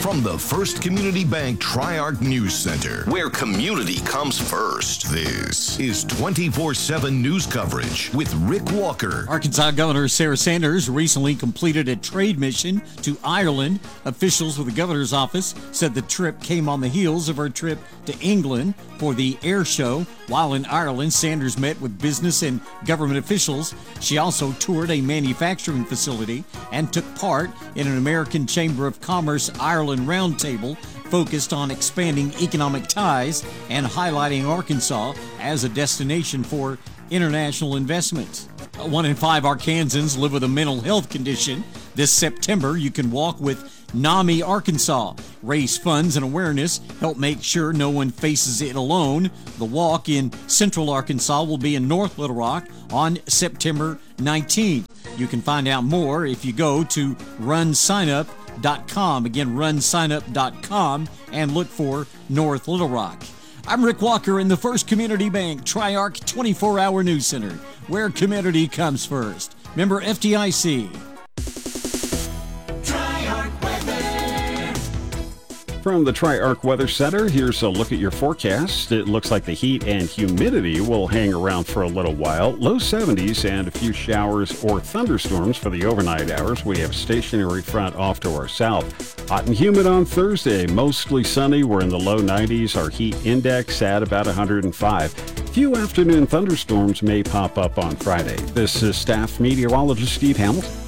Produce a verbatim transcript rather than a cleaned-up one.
From the First Community Bank Tri-Arc News Center, where community comes first, this is twenty-four seven news coverage with Rick Walker. Arkansas Governor Sarah Sanders recently completed a trade mission to Ireland. Officials with the governor's office said the trip came on the heels of her trip to England for the air show. While in Ireland, Sanders met with business and government officials. She also toured a manufacturing facility and took part in an American Chamber of Commerce Ireland roundtable focused on expanding economic ties and highlighting Arkansas as a destination for international investment. One in five Arkansans live with a mental health condition. This September, you can walk with NAMI Arkansas. Raise funds and awareness, help make sure no one faces it alone. The walk in Central Arkansas will be in North Little Rock on September nineteenth. You can find out more if you go to run sign up dot com. Again, run sign up dot com and look for North Little Rock. I'm Rick Walker in the First Community Bank Tri-Arc twenty-four hour News Center, where community comes first. Member F D I C. From the Tri-Arc Weather Center, here's a look at your forecast. It looks like the heat and humidity will hang around for a little while. Low seventies and a few showers or thunderstorms for the overnight hours. We have stationary front off to our south. Hot and humid on Thursday. Mostly sunny. We're in the low nineties. Our heat index at about one hundred five. Few afternoon thunderstorms may pop up on Friday. This is staff meteorologist Steve Hamilton.